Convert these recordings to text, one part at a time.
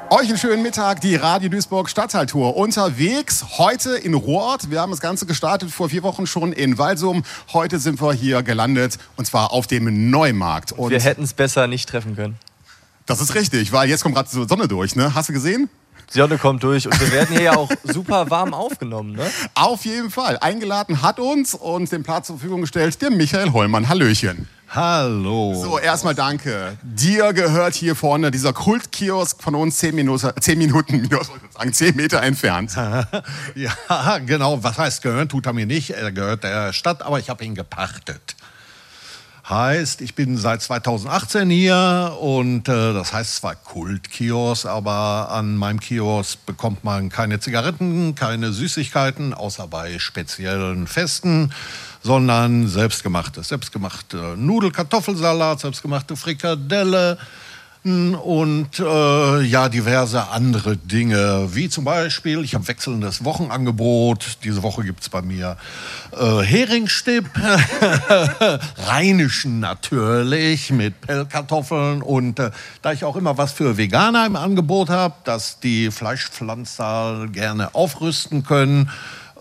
Euch einen schönen Mittag, die Radio Duisburg Stadtteiltour unterwegs, heute in Ruhrort. Wir haben das Ganze gestartet vor 4 Wochen schon in Walsum. Heute sind wir hier gelandet und zwar auf dem Neumarkt. Und wir hätten es besser nicht treffen können. Das ist richtig, weil jetzt kommt gerade die Sonne durch, ne? Hast du gesehen? Die Sonne kommt durch und wir werden hier ja auch super warm aufgenommen, ne? Auf jeden Fall. Eingeladen hat uns und den Platz zur Verfügung gestellt der Michael Hollmann. Hallöchen. Hallo. So, erstmal danke. Dir gehört hier vorne dieser Kultkiosk von uns 10 Meter entfernt. Ja, genau. Was heißt gehören? Tut er mir nicht. Er gehört der Stadt, aber ich habe ihn gepachtet. Heißt, ich bin seit 2018 hier und das heißt zwar Kultkiosk, aber an meinem Kiosk bekommt man keine Zigaretten, keine Süßigkeiten, außer bei speziellen Festen, sondern selbstgemachtes. Selbstgemachte Nudel-Kartoffelsalat, selbstgemachte Frikadelle und diverse andere Dinge, wie zum Beispiel, ich habe wechselndes Wochenangebot. Diese Woche gibt es bei mir Heringsstipp, rheinischen natürlich, mit Pellkartoffeln. Und da ich auch immer was für Veganer im Angebot habe, dass die Fleischpflanzer gerne aufrüsten können,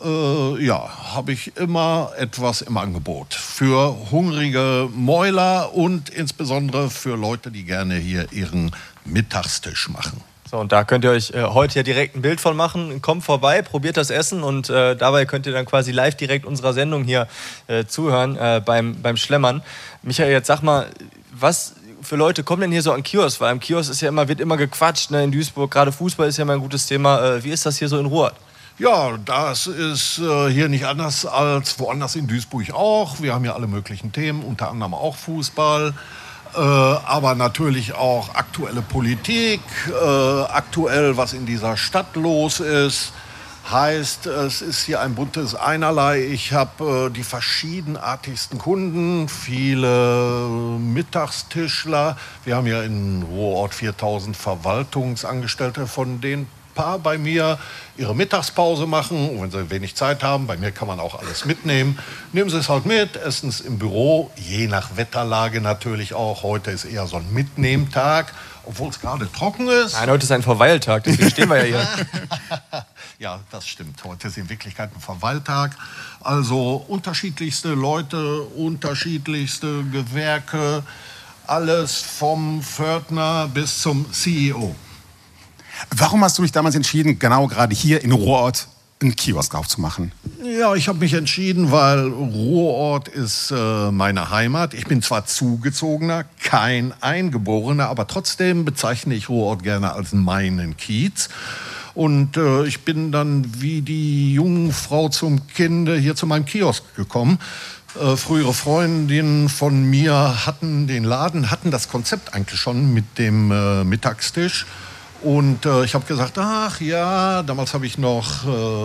habe ich immer etwas im Angebot für hungrige Mäuler und insbesondere für Leute, die gerne hier ihren Mittagstisch machen. So, und da könnt ihr euch heute ja direkt ein Bild von machen. Kommt vorbei, probiert das Essen und dabei könnt ihr dann quasi live direkt unserer Sendung hier zuhören beim Schlemmern. Michael, jetzt sag mal, was für Leute kommen denn hier so an Kiosk? Weil am Kiosk ist ja wird immer gequatscht, ne? In Duisburg, gerade Fußball ist ja mal ein gutes Thema. Wie ist das hier so in Ruhrort? Ja, das ist hier nicht anders als woanders in Duisburg auch. Wir haben ja alle möglichen Themen, unter anderem auch Fußball, aber natürlich auch aktuelle Politik, aktuell, was in dieser Stadt los ist. Heißt, es ist hier ein buntes Einerlei. Ich habe die verschiedenartigsten Kunden, viele Mittagstischler. Wir haben ja in Ruhrort 4000 Verwaltungsangestellte, von denen bei mir ihre Mittagspause machen. Und wenn sie wenig Zeit haben, bei mir kann man auch alles mitnehmen. Nehmen Sie es halt mit, essen es im Büro, je nach Wetterlage natürlich auch. Heute ist eher so ein Mitnehmtag, obwohl es gerade trocken ist. Nein, heute ist ein Verweiltag, deswegen stehen wir ja hier. Ja, das stimmt. Heute ist in Wirklichkeit ein Verweiltag. Also unterschiedlichste Leute, unterschiedlichste Gewerke, alles vom Pförtner bis zum CEO. Warum hast du dich damals entschieden, genau gerade hier in Ruhrort einen Kiosk aufzumachen? Ja, ich habe mich entschieden, weil Ruhrort ist meine Heimat. Ich bin zwar Zugezogener, kein Eingeborener, aber trotzdem bezeichne ich Ruhrort gerne als meinen Kiez. Und ich bin dann wie die Jungfrau zum Kinde hier zu meinem Kiosk gekommen. Frühere Freundinnen von mir hatten den Laden, hatten das Konzept eigentlich schon mit dem Mittagstisch. Und ich habe gesagt, ach ja, damals habe ich noch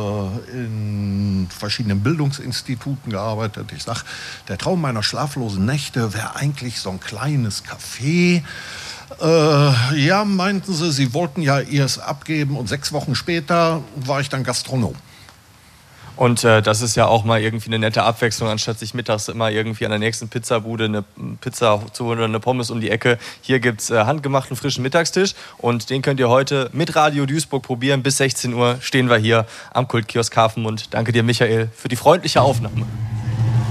in verschiedenen Bildungsinstituten gearbeitet. Ich sage, der Traum meiner schlaflosen Nächte wäre eigentlich so ein kleines Café. Ja, meinten sie wollten ja ihrs abgeben und 6 Wochen später war ich dann Gastronom. Und das ist ja auch mal irgendwie eine nette Abwechslung, anstatt sich mittags immer irgendwie an der nächsten Pizzabude eine Pizza zu holen oder eine Pommes um die Ecke. Hier gibt es handgemachten frischen Mittagstisch und den könnt ihr heute mit Radio Duisburg probieren. Bis 16 Uhr stehen wir hier am Kultkiosk Hafenmund. Danke dir, Michael, für die freundliche Aufnahme.